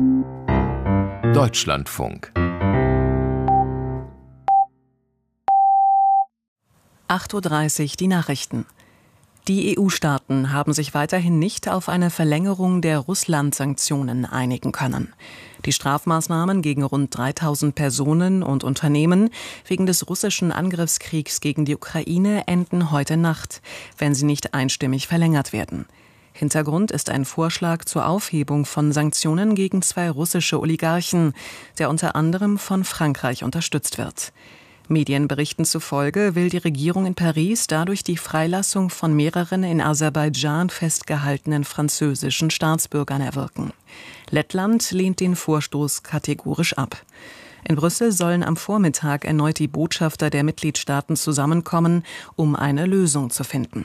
Deutschlandfunk 8:30 Uhr die Nachrichten. Die EU-Staaten haben sich weiterhin nicht auf eine Verlängerung der Russland-Sanktionen einigen können. Die Strafmaßnahmen gegen rund 3000 Personen und Unternehmen wegen des russischen Angriffskriegs gegen die Ukraine enden heute Nacht, wenn sie nicht einstimmig verlängert werden. Hintergrund ist ein Vorschlag zur Aufhebung von Sanktionen gegen 2 russische Oligarchen, der unter anderem von Frankreich unterstützt wird. Medienberichten zufolge will die Regierung in Paris dadurch die Freilassung von mehreren in Aserbaidschan festgehaltenen französischen Staatsbürgern erwirken. Lettland lehnt den Vorstoß kategorisch ab. In Brüssel sollen am Vormittag erneut die Botschafter der Mitgliedstaaten zusammenkommen, um eine Lösung zu finden.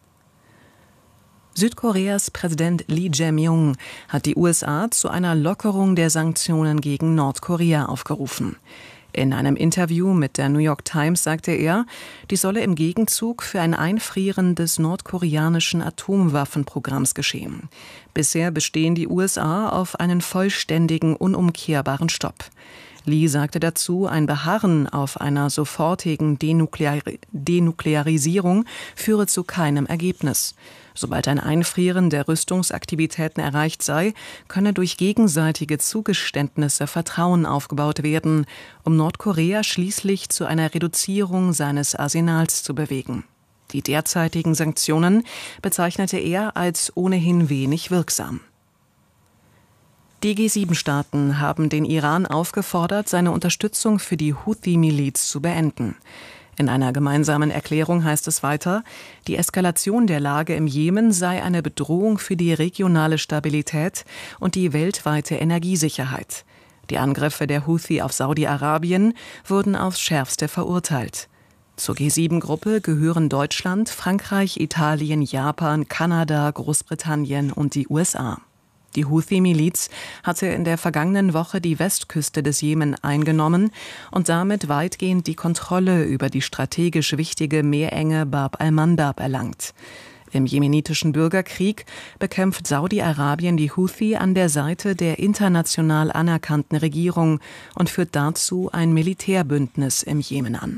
Südkoreas Präsident Lee Jae-myung hat die USA zu einer Lockerung der Sanktionen gegen Nordkorea aufgerufen. In einem Interview mit der New York Times sagte er, dies solle im Gegenzug für ein Einfrieren des nordkoreanischen Atomwaffenprogramms geschehen. Bisher bestehen die USA auf einen vollständigen, unumkehrbaren Stopp. Lee sagte dazu, ein Beharren auf einer sofortigen Denuklearisierung führe zu keinem Ergebnis. Sobald ein Einfrieren der Rüstungsaktivitäten erreicht sei, könne durch gegenseitige Zugeständnisse Vertrauen aufgebaut werden, um Nordkorea schließlich zu einer Reduzierung seines Arsenals zu bewegen. Die derzeitigen Sanktionen bezeichnete er als ohnehin wenig wirksam. Die G7-Staaten haben den Iran aufgefordert, seine Unterstützung für die Houthi-Miliz zu beenden. In einer gemeinsamen Erklärung heißt es weiter, die Eskalation der Lage im Jemen sei eine Bedrohung für die regionale Stabilität und die weltweite Energiesicherheit. Die Angriffe der Houthi auf Saudi-Arabien wurden aufs Schärfste verurteilt. Zur G7-Gruppe gehören Deutschland, Frankreich, Italien, Japan, Kanada, Großbritannien und die USA. Die Houthi-Miliz hatte in der vergangenen Woche die Westküste des Jemen eingenommen und damit weitgehend die Kontrolle über die strategisch wichtige Meerenge Bab al-Mandab erlangt. Im jemenitischen Bürgerkrieg bekämpft Saudi-Arabien die Houthi an der Seite der international anerkannten Regierung und führt dazu ein Militärbündnis im Jemen an.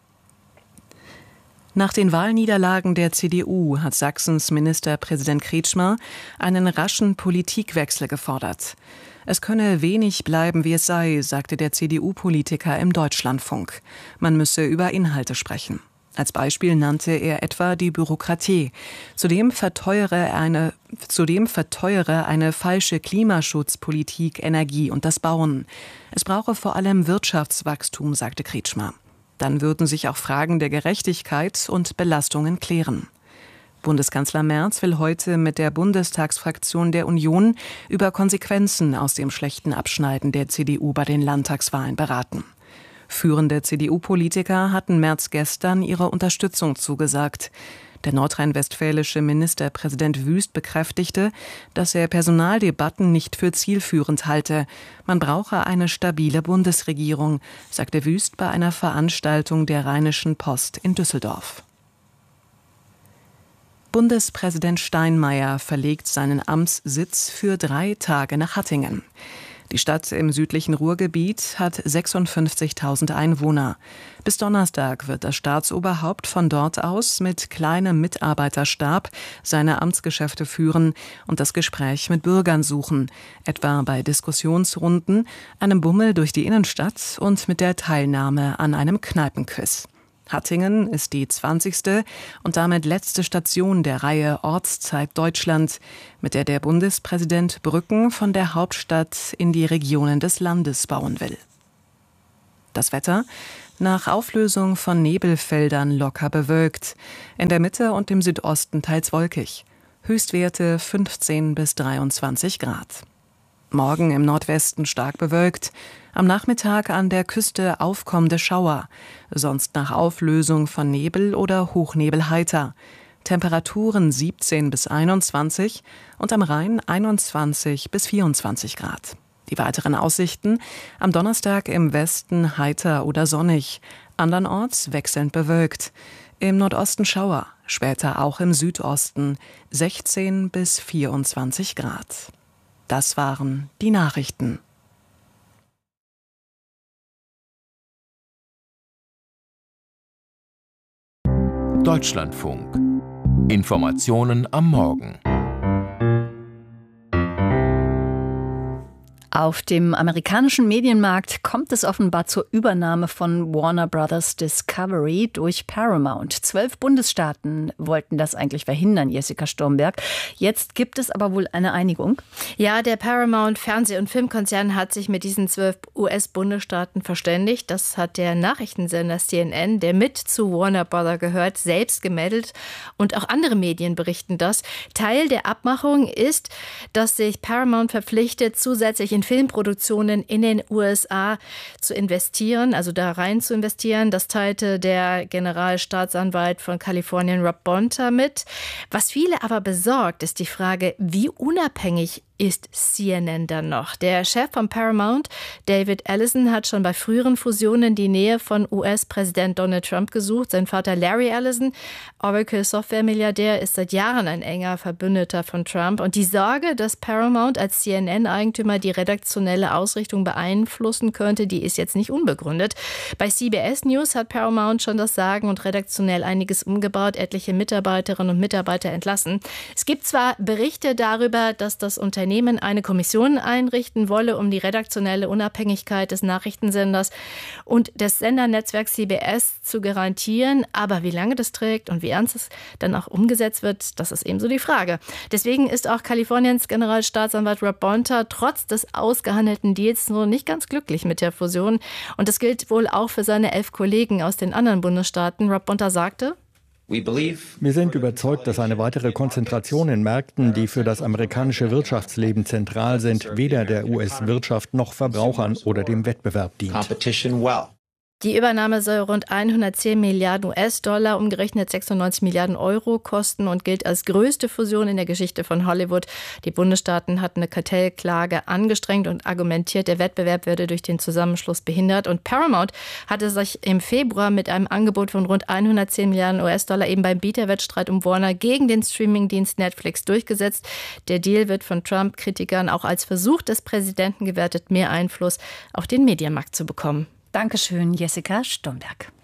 Nach den Wahlniederlagen der CDU hat Sachsens Ministerpräsident Kretschmer einen raschen Politikwechsel gefordert. Es könne wenig bleiben, wie es sei, sagte der CDU-Politiker im Deutschlandfunk. Man müsse über Inhalte sprechen. Als Beispiel nannte er etwa die Bürokratie. Zudem verteuere eine falsche Klimaschutzpolitik Energie und das Bauen. Es brauche vor allem Wirtschaftswachstum, sagte Kretschmer. Dann würden sich auch Fragen der Gerechtigkeit und Belastungen klären. Bundeskanzler Merz will heute mit der Bundestagsfraktion der Union über Konsequenzen aus dem schlechten Abschneiden der CDU bei den Landtagswahlen beraten. Führende CDU-Politiker hatten Merz gestern ihre Unterstützung zugesagt. Der nordrhein-westfälische Ministerpräsident Wüst bekräftigte, dass er Personaldebatten nicht für zielführend halte. Man brauche eine stabile Bundesregierung, sagte Wüst bei einer Veranstaltung der Rheinischen Post in Düsseldorf. Bundespräsident Steinmeier verlegt seinen Amtssitz für 3 Tage nach Hattingen. Die Stadt im südlichen Ruhrgebiet hat 56.000 Einwohner. Bis Donnerstag wird das Staatsoberhaupt von dort aus mit kleinem Mitarbeiterstab seine Amtsgeschäfte führen und das Gespräch mit Bürgern suchen, etwa bei Diskussionsrunden, einem Bummel durch die Innenstadt und mit der Teilnahme an einem Kneipenquiz. Hattingen ist die 20. und damit letzte Station der Reihe Ortszeit Deutschland, mit der der Bundespräsident Brücken von der Hauptstadt in die Regionen des Landes bauen will. Das Wetter: Nach Auflösung von Nebelfeldern locker bewölkt. In der Mitte und im Südosten teils wolkig. Höchstwerte 15 bis 23 Grad. Morgen im Nordwesten stark bewölkt. Am Nachmittag an der Küste aufkommende Schauer. Sonst nach Auflösung von Nebel oder Hochnebel heiter. Temperaturen 17 bis 21 und am Rhein 21 bis 24 Grad. Die weiteren Aussichten: am Donnerstag im Westen heiter oder sonnig. Andernorts wechselnd bewölkt. Im Nordosten Schauer. Später auch im Südosten 16 bis 24 Grad. Das waren die Nachrichten. Deutschlandfunk. Informationen am Morgen. Auf dem amerikanischen Medienmarkt kommt es offenbar zur Übernahme von Warner Brothers Discovery durch Paramount. 12 Bundesstaaten wollten das eigentlich verhindern, Jessica Sturmberg. Jetzt gibt es aber wohl eine Einigung. Ja, der Paramount Fernseh- und Filmkonzern hat sich mit diesen 12 US-Bundesstaaten verständigt. Das hat der Nachrichtensender CNN, der mit zu Warner Brothers gehört, selbst gemeldet. Und auch andere Medien berichten das. Teil der Abmachung ist, dass sich Paramount verpflichtet, zusätzlich in Filmproduktionen in den USA zu investieren, also da rein zu investieren. Das teilte der Generalstaatsanwalt von Kalifornien, Rob Bonta, mit. Was viele aber besorgt, ist die Frage, wie unabhängig ist CNN dann noch? Der Chef von Paramount, David Ellison, hat schon bei früheren Fusionen die Nähe von US-Präsident Donald Trump gesucht. Sein Vater Larry Ellison, Oracle-Software-Milliardär, ist seit Jahren ein enger Verbündeter von Trump. Und die Sorge, dass Paramount als CNN-Eigentümer die redaktionelle Ausrichtung beeinflussen könnte, die ist jetzt nicht unbegründet. Bei CBS News hat Paramount schon das Sagen und redaktionell einiges umgebaut, etliche Mitarbeiterinnen und Mitarbeiter entlassen. Es gibt zwar Berichte darüber, dass das Unternehmen eine Kommission einrichten wolle, um die redaktionelle Unabhängigkeit des Nachrichtensenders und des Sendernetzwerks CBS zu garantieren. Aber wie lange das trägt und wie ernst es dann auch umgesetzt wird, das ist ebenso die Frage. Deswegen ist auch Kaliforniens Generalstaatsanwalt Rob Bonta trotz des ausgehandelten Deals noch nicht ganz glücklich mit der Fusion. Und das gilt wohl auch für seine 11 Kollegen aus den anderen Bundesstaaten. Rob Bonta sagte: Wir sind überzeugt, dass eine weitere Konzentration in Märkten, die für das amerikanische Wirtschaftsleben zentral sind, weder der US-Wirtschaft noch Verbrauchern oder dem Wettbewerb dient. Die Übernahme soll rund 110 Milliarden US-Dollar, umgerechnet 96 Milliarden Euro kosten und gilt als größte Fusion in der Geschichte von Hollywood. Die Bundesstaaten hatten eine Kartellklage angestrengt und argumentiert, der Wettbewerb werde durch den Zusammenschluss behindert. Und Paramount hatte sich im Februar mit einem Angebot von rund 110 Milliarden US-Dollar eben beim Bieterwettstreit um Warner gegen den Streamingdienst Netflix durchgesetzt. Der Deal wird von Trump-Kritikern auch als Versuch des Präsidenten gewertet, mehr Einfluss auf den Medienmarkt zu bekommen. Dankeschön, Jessica Sturmberg.